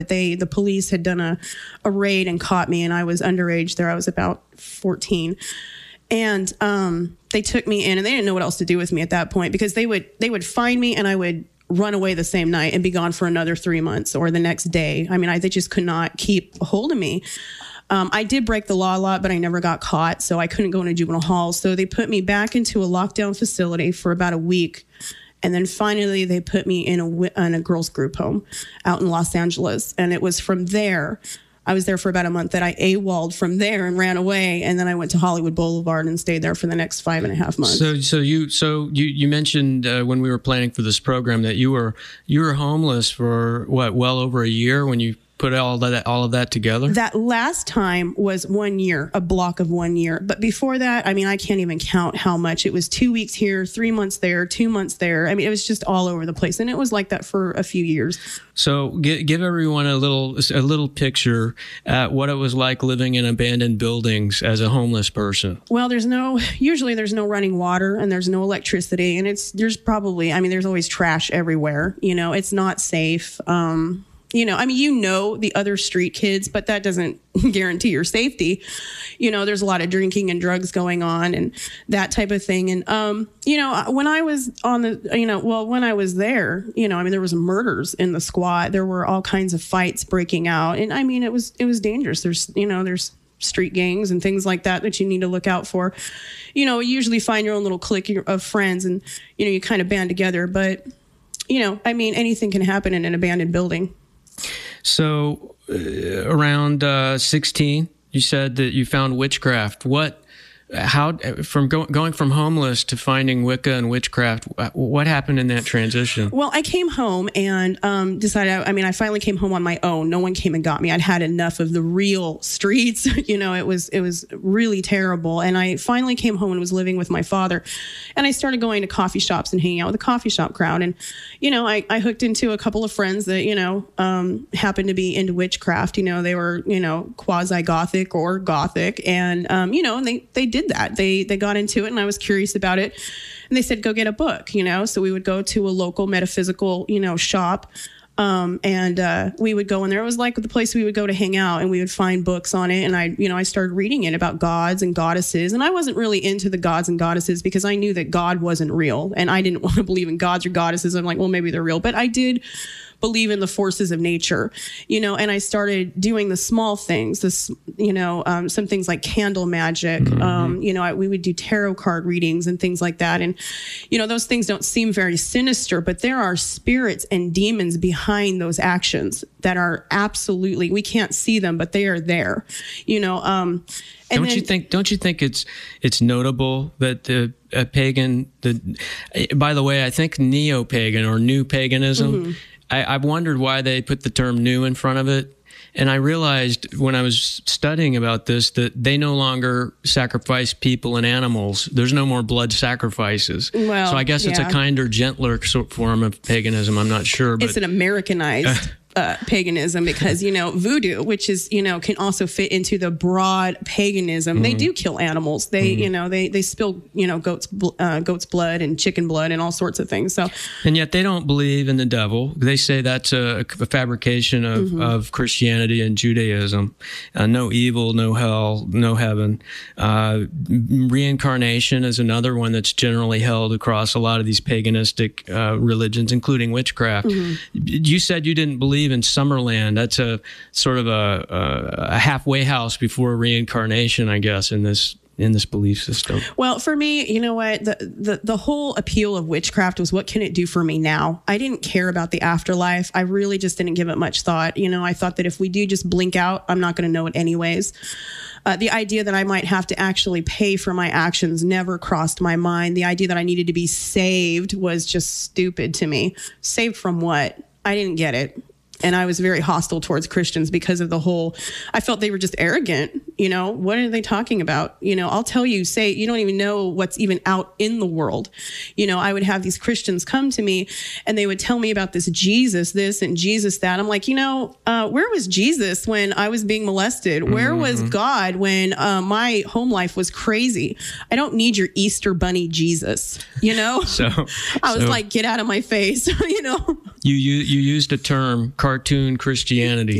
The police had done a raid and caught me, and I was underage there. I was about 14. And they took me in, and they didn't know what else to do with me at that point, because they would find me and I would run away the same night and be gone for another 3 months or the next day. I mean, they just could not keep a hold of me. I did break the law a lot, but I never got caught, so I couldn't go into juvenile hall. So they put me back into a lockdown facility for about a week. And then finally, they put me in a girls' group home out in Los Angeles. And it was from there, I was there for about a month, that I AWOL'd from there and ran away. And then I went to Hollywood Boulevard and stayed there for the next 5.5 months. So you mentioned when we were planning for this program that you were homeless for well over a year when you put all of that together? That last time was 1 year, a block of 1 year. But before that, I mean, I can't even count how much. It was 2 weeks here, 3 months there, 2 months there. I mean, it was just all over the place. And it was like that for a few years. So give everyone a little picture at what it was like living in abandoned buildings as a homeless person. Well, usually there's no running water and there's no electricity. And there's always trash everywhere. You know, it's not safe. The other street kids, but that doesn't guarantee your safety. There's a lot of drinking and drugs going on and that type of thing. And, when I was when I was there, there was murders in the squad. There were all kinds of fights breaking out. And I mean, it was dangerous. There's street gangs and things like that you need to look out for. You usually find your own little clique of friends and, you kind of band together. But, anything can happen in an abandoned building. So around 16, you said that you found witchcraft. From going from homeless to finding Wicca and witchcraft, what happened in that transition? Well, I came home and decided, I finally came home on my own. No one came and got me. I'd had enough of the real streets. It was really terrible. And I finally came home and was living with my father. And I started going to coffee shops and hanging out with the coffee shop crowd. And, I hooked into a couple of friends that, happened to be into witchcraft. They were, quasi-Gothic or Gothic. And, and they did that. They got into it, and I was curious about it. And they said, go get a book, So we would go to a local metaphysical, shop. And we would go in there. It was like the place we would go to hang out, and we would find books on it. And I started reading it about gods and goddesses. And I wasn't really into the gods and goddesses because I knew that God wasn't real. And I didn't want to believe in gods or goddesses. I'm like, well, maybe they're real. But I did believe in the forces of nature, and I started doing the small things, some things like candle magic. Mm-hmm. We would do tarot card readings and things like that. And, those things don't seem very sinister, but there are spirits and demons behind those actions that are absolutely, we can't see them, but they are there, Don't you think it's notable that a pagan, by the way, I think neo-pagan or new paganism, mm-hmm. I've wondered why they put the term new in front of it. And I realized when I was studying about this that they no longer sacrifice people and animals. There's no more blood sacrifices. Well, so I guess it's a kinder, gentler form of paganism. I'm not sure. But it's an Americanized paganism because, voodoo, which is, can also fit into the broad paganism. Mm-hmm. They do kill animals. They, mm-hmm. They spill, goat's blood and chicken blood and all sorts of things. So, and yet they don't believe in the devil. They say that's a fabrication of, mm-hmm. of Christianity and Judaism. No evil, no hell, no heaven. Reincarnation is another one that's generally held across a lot of these paganistic religions, including witchcraft. Mm-hmm. You said you didn't believe in Summerland. That's a sort of a halfway house before reincarnation, I guess, in this belief system. Well, for me, you know what? The whole appeal of witchcraft was, what can it do for me now? I didn't care about the afterlife. I really just didn't give it much thought. I thought that if we do just blink out, I'm not going to know it anyways. The idea that I might have to actually pay for my actions never crossed my mind. The idea that I needed to be saved was just stupid to me. Saved from what? I didn't get it. And I was very hostile towards Christians because of I felt they were just arrogant. You know, what are they talking about? You know, I'll tell you, say, you don't even know what's even out in the world. You know, I would have these Christians come to me and they would tell me about this Jesus, this and Jesus, that. I'm like, you know, where was Jesus when I was being molested? Where was God when my home life was crazy? I don't need your Easter bunny Jesus, you know? I was like, get out of my face, you know? You used a term, cartoon Christianity.